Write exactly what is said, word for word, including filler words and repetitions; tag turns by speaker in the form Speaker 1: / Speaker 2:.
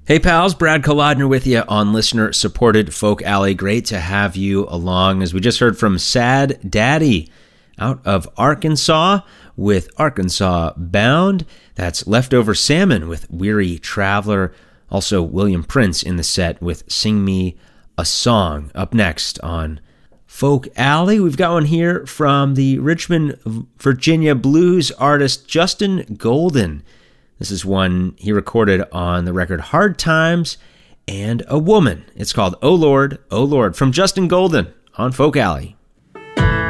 Speaker 1: Hey pals, Brad Kolodner with you on listener-supported Folk Alley. Great to have you along as we just heard from Sad Daddy out of Arkansas with Arkansas Bound. That's Leftover Salmon with Weary Traveler. Also William Prince in the set with Sing Me a Song. Up next on Folk Alley, we've got one here from the Richmond, Virginia blues artist Justin Golden. This is one he recorded on the record Hard Times and a Woman. It's called Oh Lord, Oh Lord from Justin Golden on Folk Alley.